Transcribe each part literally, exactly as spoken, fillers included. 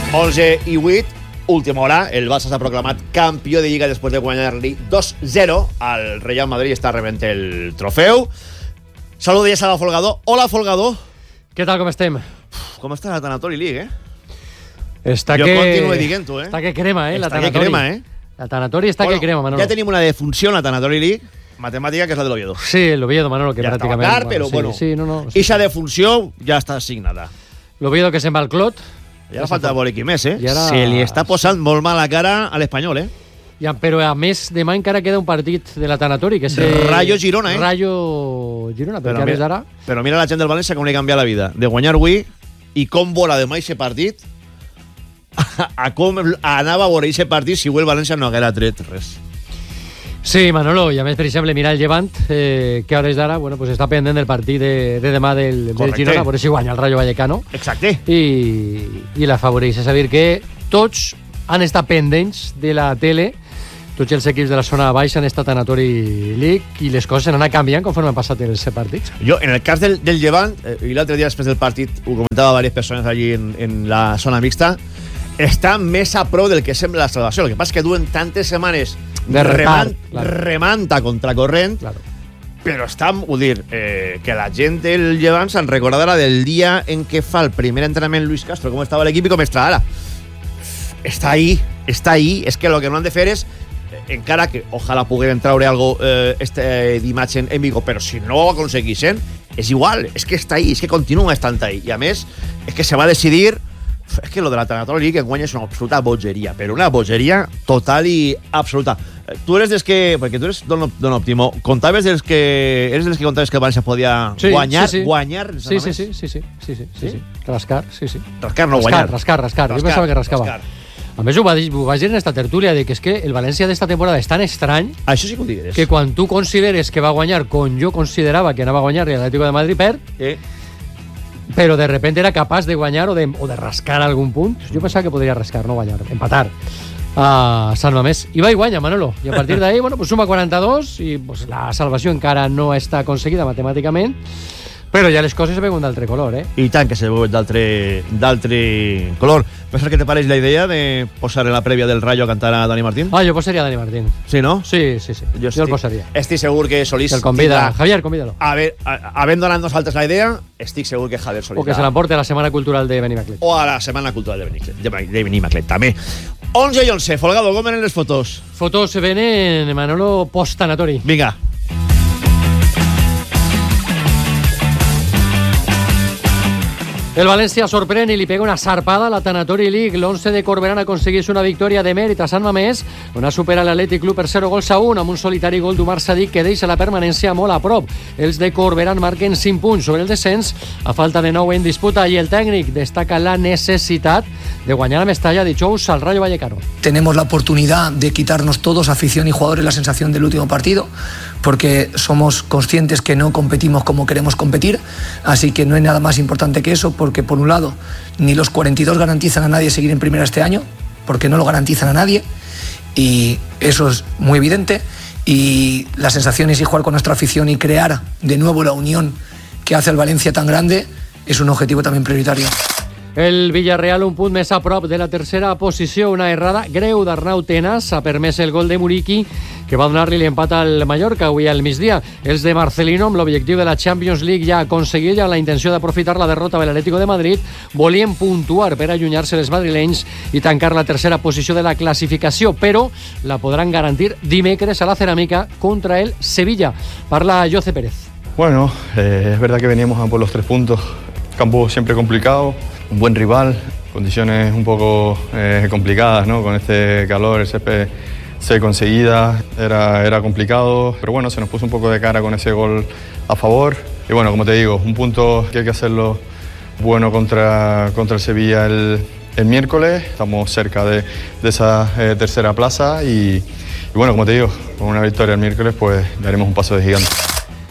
onze i vuit, última hora, el Barça s'ha proclamat campió de Lliga després de guanyar-li dos zero al Real Madrid i està rebent el trofeu. Saluda ja a Folgado. Hola, Folgado. Què tal, com estem? Uf, com està la Tanatori League, eh? Està jo que... continuo dient-ho, eh? Està que crema, eh? La està que Tanatori. crema, eh? La Tanatori està bueno, que crema, Manolo. Ja tenim una defunció en la Tanatori League, matemàtica, que és la de l'Oviedo. Sí, l'Oviedo, Manolo, que ja pràcticament... Ja estava car, però sí, bueno, sí, no, no, sí, ixa sí. defunció ja està assignada. L'Oviedo que se'n va al clot. Ja ja falta veure qui més, eh? Ara... Se li està posant molt mal la cara a l'Espanyol, eh? Ja, però a més, demà encara queda un partit de la Tanatori, que és... Rayo Girona, eh? Rayo Girona, però, perquè mira, ara... però mira la gent del València com li canvia la vida. De guanyar avui i com vola demà aquest partit a, a com anava a veure aquest partit si avui el València no haguera tret res. Sí, Manolo, i a més, per exemple, mira el Llevant, eh, que a hores d'ara bueno, pues està pendent del partit de, de demà del, del Girona, per si guanya el Rayo Vallecano. Exacte. I, i la favoreix. És a dir, que tots han estat pendents de la tele, tots els equips de la zona baixa han estat a Tanatori League i les coses han anat canviant conforme han passat els partits. Jo, en el cas del, del Llevant, eh, i l'altre dia després del partit ho comentava diverses persones allí en, en la zona mixta, està més a prou del que sembla la salvació. El que passa és que duen tantes setmanes de retard, remant, claro. remant a contracorrent, Claro. però està, vull dir, eh, que la gent del Llevant se'n recordarà del dia en què fa el primer entrenament Luis Castro, com estava l'equip i com està ara. Està ahí, està ahí. És que el que no han de fer és, encara que ojalà puguem traure algo eh, este eh, dimarts en, en Vigo, però si no ho aconsegueixen, és igual, és que està ahí, és que continua estant ahí. I a més, és que se va decidir. És que lo de la Tanatori League en guanya és una absoluta bogeria, però una bogeria total i absoluta. Tu eres dels que, perquè tu eres Don, Don Optimo, contaves dels que eres dels que contaves que el València podia sí, guanyar, sí, sí. guanyar, sí, sí, sí, sí, sí, sí, sí, sí, sí. Rascar, sí, sí. Rascar, no rascar, guanyar. Rascar, rascar, rascar. Jo pensava que rascava. Rascar. A més, ho va, dir, ho va dir en esta tertúlia, de que és que el València d'esta temporada és tan estrany això sí que ho digues. Que quan tu consideres que va guanyar, com jo considerava que anava a guanyar l'Atlético de Madrid, perd, Eh? però de repente era capaç de guanyar o de, o de rascar algun punt. Jo pensava que podria rascar, no guanyar, empatar a Sant Mamés. I va i guanya, Manolo. I a partir d'ahí, bueno, pues suma quaranta-dos i pues, la salvació encara no està aconseguida matemàticament, però ja les coses se veuen d'altre color, eh? I tant que se veuen d'altre d'altre color. Penses que te pareix la idea de posar en la prèvia del Rayo a cantar a Dani Martín? Ah, jo posaria a Dani Martín. Sí, no? Sí, sí, sí. Jo, jo el posaria. Estic segur que Solís... El convida. Tindrà, Javier, convídalo. A ver, a, havent donat nosaltres la idea, estic segur que Javier Solís... O que se l'emporte a la Setmana Cultural de Benimaclet. O a la Setmana Cultural de Benimaclet, de Benimaclet també. onze i onze, Folgado, com venen les fotos? Fotos se venen, Manolo, post-tanatori. Vinga. El València sorprèn i li pega una sarpada a la Tanatori League. L'once de Corberán aconsegueix una victòria de mèrit a Sant Mamés, on ha superat l'Atlètic Club per zero gols a un, amb un solitari gol d'Umar Sadik que deixa la permanència molt a prop. Els de Corberán marquen cinc punts sobre el descens, a falta de nou en disputa, i el tècnic destaca la necessitat de guanyar a Mestalla dijous al Rayo Vallecano. Tenemos la oportunidad de quitarnos todos, afición y jugadores, la sensación del último partido, porque somos conscientes que no competimos como queremos competir, así que no hay nada más importante que eso, porque por un lado ni los cuarenta y dos garantizan a nadie seguir en primera este año, porque no lo garantizan a nadie, y eso es muy evidente, y la sensación es jugar con nuestra afición y crear de nuevo la unión que hace el Valencia tan grande es un objetivo también prioritario. El Villarreal un punt més a prop de la tercera posició. Una errada greu d'Arnau Tenas ha permès el gol de Muriqui, que va donar-li l'empat al Mallorca avui al migdia. Els de Marcelino, amb l'objectiu de la Champions League ja aconseguit, amb la intenció d'aprofitar la derrota de l'Atlético de Madrid, volien puntuar per allunyar-se dels madrilenys i tancar la tercera posició de la classificació, però la podran garantir dimecres a la Ceràmica contra el Sevilla. Parla José Pérez. Bueno, eh, es verdad que veníamos a por los tres puntos. Campo siempre complicado, un buen rival, condiciones un poco eh, complicadas, ¿no? Con este calor, el césped seco enseguida, era, era complicado, pero bueno, se nos puso un poco de cara con ese gol a favor. Y bueno, como te digo, un punto que hay que hacerlo bueno contra, contra el Sevilla el, el miércoles. Estamos cerca de, de esa eh, tercera plaza y, y bueno, como te digo, con una victoria el miércoles pues daremos un paso de gigante.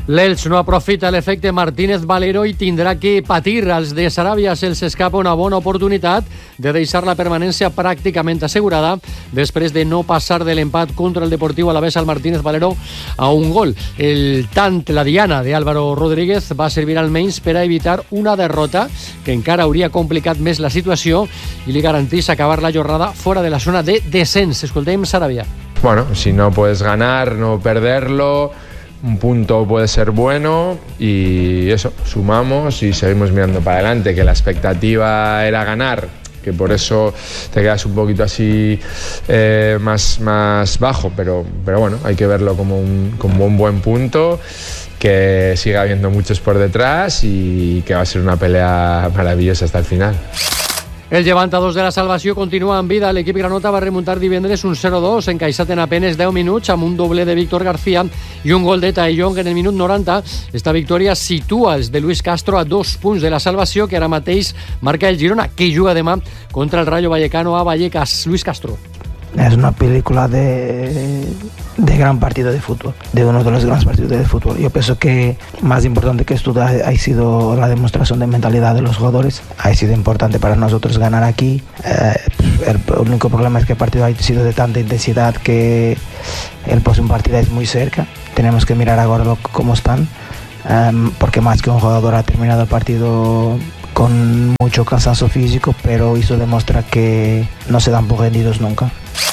L'Elx no aprofita l'efecte Martínez-Valero i tindrà que patir. Als de Saràbia se'ls escapa una bona oportunitat de deixar la permanència pràcticament assegurada després de no passar de l'empat contra el Deportiu Alavés al Martínez-Valero a un gol. El tant, la diana d'Álvaro Rodríguez, va servir almenys per a evitar una derrota que encara hauria complicat més la situació i li garantís acabar la jornada fora de la zona de descens. Escoltem Saràbia. Bueno, si no puedes ganar, no perderlo. Un punto puede ser bueno y eso, sumamos y seguimos mirando para adelante, que la expectativa era ganar, que por eso te quedas un poquito así eh, más, más bajo, pero, pero bueno, hay que verlo como un, como un buen punto, que siga habiendo muchos por detrás y que va a ser una pelea maravillosa hasta el final. El llevantadors de la salvació continua en vida. L'equip granota va remuntar divendres un zero dos, encaixat en apenes deu minuts amb un doble de Víctor García i un gol de Taillon en el minut noranta. Esta victòria situa els de Luis Castro a dos punts de la salvació, que ara mateix marca el Girona, que juga demà contra el Rayo Vallecano a Vallecas. Luis Castro. Es una película de, de gran partido de fútbol, de uno de los grandes partidos de fútbol. Yo pienso que más importante que esto ha, ha sido la demostración de mentalidad de los jugadores. Ha sido importante para nosotros ganar aquí. Eh, el único problema es que el partido ha sido de tanta intensidad que el próximo partido es muy cerca. Tenemos que mirar ahora lo, cómo están, eh, porque más que un jugador ha terminado el partido con mucho cansancio físico, pero eso demuestra que no se dan por rendidos nunca.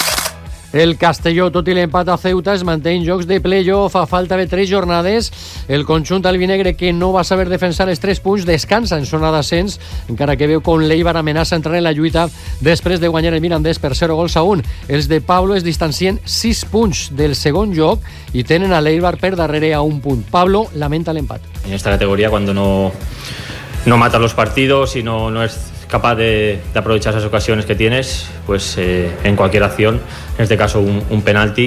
El Castelló, tot i l'empat a Ceuta, es manté en jocs de play-off a falta de tres jornades. El conjunt albinegre, que no va saber defensar els tres punts, descansa en zona d'ascens, encara que veu com l'Eibar amenaça entrar en la lluita després de guanyar el Mirandés per zero gols a un. Els de Pablo es distancien sis punts del segon lloc i tenen a l'Eibar per darrere a un punt. Pablo lamenta l'empat. En esta categoría, cuando no, no matas los partidos y no, no es capaz de, de aprovechar esas ocasiones que tienes, pues eh, en cualquier acción, en este caso un, un penalti,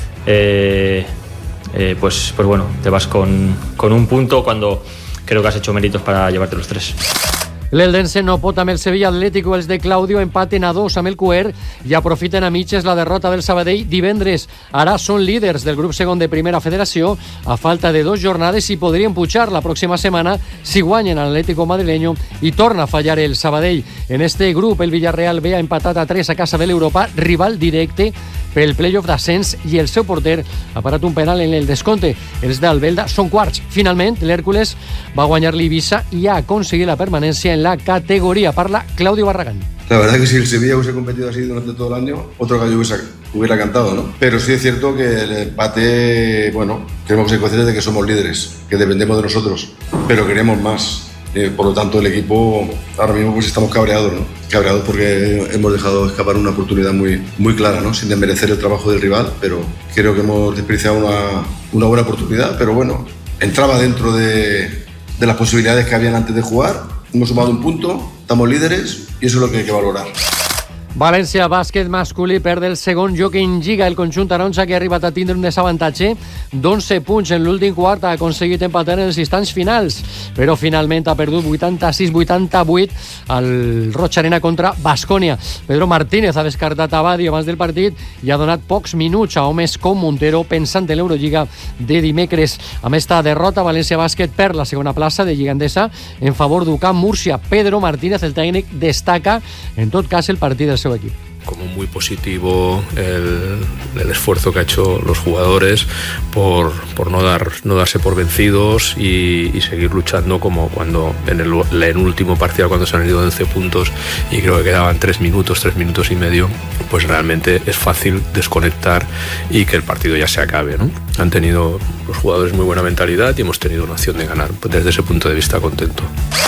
eh, eh, pues, pues bueno, te vas con, con un punto cuando creo que has hecho méritos para llevarte los tres. L'Eldense no pot amb el Sevilla Atlético. Els de Claudio empaten a dos amb el Cuer i aprofiten a mitges la derrota del Sabadell divendres. Ara són líders del grup segon de Primera Federació a falta de dos jornades i podrien pujar la pròxima setmana si guanyen a l'Atlético madrileño i torna a fallar el Sabadell. En este grup el Villarreal ve empatat a tres a casa de l'Europa, rival directe per el playoff d'ascens, i el seu porter ha parat un penal en el descompte. Els d'Albelda són quarts. Finalment, l'Hèrcules va guanyar l'Ibiza i ha aconseguit la permanència en la categoría. Parla Claudio Barragán. La verdad que si el Sevilla hubiese competido así durante todo el año, otro gallo hubiese, hubiera cantado, ¿no? Pero sí es cierto que el empate, bueno, tenemos que ser conscientes de que somos líderes, que dependemos de nosotros, pero queremos más. Eh, por lo tanto, el equipo ahora mismo pues estamos cabreados, ¿no? Cabreados porque hemos dejado escapar una oportunidad muy, muy clara, ¿no? Sin desmerecer el trabajo del rival, pero creo que hemos desperdiciado una, una buena oportunidad, pero bueno, entraba dentro de, de las posibilidades que habían antes de jugar. Hemos sumado un punto, estamos líderes y eso es lo que hay que valorar. València bàsquet masculí perd el segon joc en Lliga. El conjunt taronja, que ha arribat a tindre un desavantatge d'onze punts en l'últim quart, ha aconseguit empatar en els instants finals, però finalment ha perdut vuitanta-sis vuitanta-vuit al Roig Arena contra Baskonia. Pedro Martínez ha descartat a Badi abans del partit i ha donat pocs minuts a homes com Montero, pensant en l'Eurolliga de dimecres. Amb esta derrota, València bàsquet perd la segona plaça de Lliga Endesa en favor d'U C A M Múrcia. Pedro Martínez, el tècnic, destaca en tot cas el partit del seu equip. Como muy positivo el, el esfuerzo que ha hecho los jugadores por, por no dar no darse por vencidos y, y seguir luchando, como cuando en el, en el último parcial, cuando se han ido once puntos y creo que quedaban tres minutos, tres minutos y medio, pues realmente es fácil desconectar y que el partido ya se acabe, ¿no? Han tenido los jugadores muy buena mentalidad y hemos tenido una opción de ganar. Pues desde ese punto de vista, contento.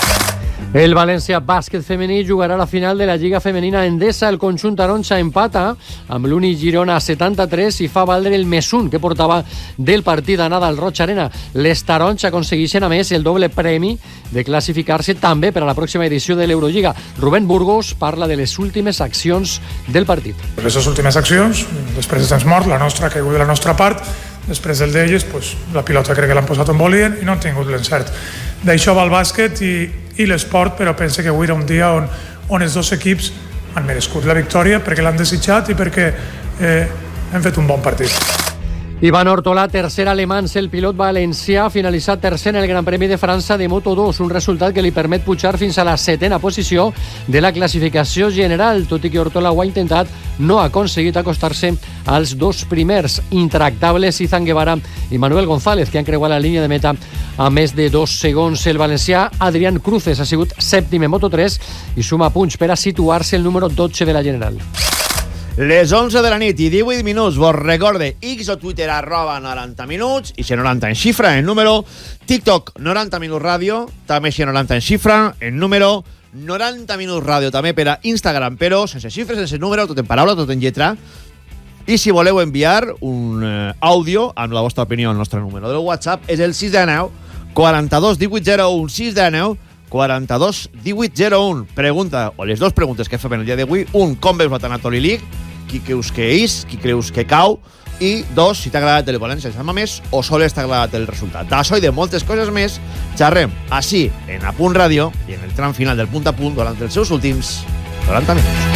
El València bàsquet femení jugarà la final de la Lliga Femenina Endesa. El conjunt taronja empata amb l'Uni Girona a setanta-tres i fa valdre el més un que portava del partit d'anada al Roig Arena. Les taronja aconsegueixen a més el doble premi de classificar-se també per a la pròxima edició de l'Eurolliga. Rubén Burgos parla de les últimes accions del partit. Les últimes accions, després de temps mort, la nostra ha caigut de la nostra part, després del d'elles, pues, la pilota crec que l'han posat on volien i no han tingut l'encert. D'això va el bàsquet i, i l'esport, però pense que avui era un dia on, on els dos equips han merescut la victòria perquè l'han desitjat i perquè eh, hem fet un bon partit. Ivan Ortolà, tercer alemany, el pilot valencià, ha finalitzat tercer en el Gran Premi de França de Moto dos, un resultat que li permet pujar fins a la setena posició de la classificació general. Tot i que Ortolà ho ha intentat, no ha aconseguit acostar-se als dos primers. Intractables Izan Guevara i Manuel González, que han creuat la línia de meta a més de dos segons. El valencià Adrián Cruces ha sigut sèptim en Moto tres i suma punts per a situar-se el número dotze de la general. Les onze de la nit i divuit minuts. Vos recorde X o Twitter arroba noranta minuts i si noranta en xifra en número, TikTok noranta minuts ràdio, també si noranta en xifra en número, noranta minuts ràdio també per a Instagram, però sense xifres, sense número, tot en paraula, tot en lletra. I si voleu enviar un eh, àudio amb la vostra opinió al nostre número del WhatsApp és el sis deu nou quaranta-dos divuit zero un, sis deu nou quaranta-dos divuit zero un. Pregunta, o les dues preguntes que fem el dia d'avui. Un, com veus la Tanatoli League? Qui creus que és? Qui creus que cau? I dos, si t'ha agradat el València San Mamés o sols t'ha agradat el resultat. D'això i de moltes coses més xerrem així en A Punt Ràdio i en el tram final del Punt a Punt durant els seus últims noranta minuts.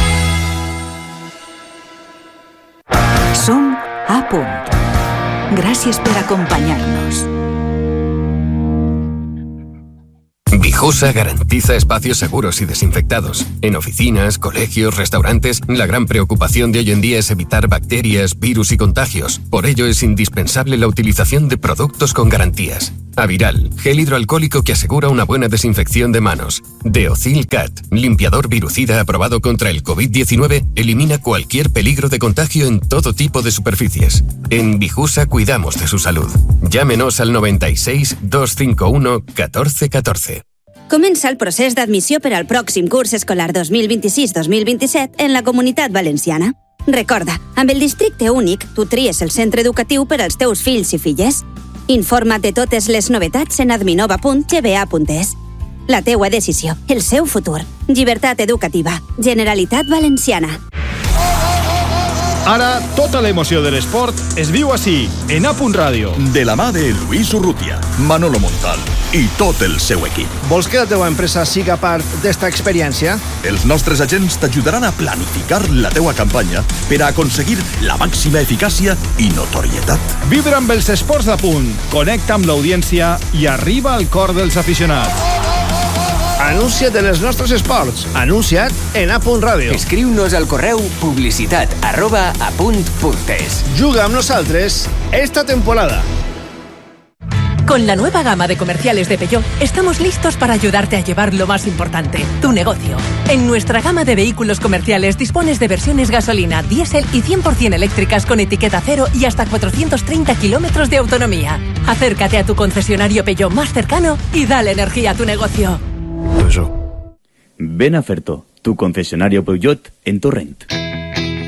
Som A Punt. Gràcies per acompanyar-nos. Vijosa garantiza espacios seguros y desinfectados. En oficinas, colegios, restaurantes, la gran preocupación de hoy en día es evitar bacterias, virus y contagios. Por ello es indispensable la utilización de productos con garantías. Aviral, gel hidroalcohólico que asegura una buena desinfección de manos. Deocil Cat, limpiador virucida aprobado contra el covid diecinueve, elimina cualquier peligro de contagio en todo tipo de superficies. En Vijusa cuidamos de su salud. Llámenos al noventa y seis, doscientos cincuenta y uno, catorce catorce. Comença el procés d'admissió per al pròxim curs escolar dos mil vint-i-sis dos mil vint-i-set en la Comunitat Valenciana. Recorda, amb el districte únic, tu tries el centre educatiu per als teus fills i filles. Informa't de totes les novetats en adminova punt g b a punt es. La teua decisió, el seu futur. Llibertat educativa. Generalitat Valenciana. Ara, tota l'emoció de l'esport es viu així, en A Punt Ràdio. De la mà de Luis Urrutia, Manolo Montal i tot el seu equip. Vols que la teva empresa siga part d'esta experiència? Els nostres agents t'ajudaran a planificar la teua campanya per a aconseguir la màxima eficàcia i notorietat. Vibra amb els esports d'A Punt, connecta amb l'audiència i arriba al cor dels aficionats. Anuncia't en els nostres esports. Anuncia't en A Punt Ràdio. Escriu-nos al correu publicitat arroba apunt punt es. Juga amb nosaltres esta temporada. Con la nueva gama de comerciales de Peugeot, estamos listos para ayudarte a llevar lo más importante, tu negocio. En nuestra gama de vehículos comerciales dispones de versiones gasolina, diésel y cien por ciento eléctricas con etiqueta cero y hasta cuatrocientos treinta kilómetros de autonomía. Acércate a tu concesionario Peugeot más cercano y dale energía a tu negocio. Ven a Ferto, tu concesionario Peugeot en Torrent.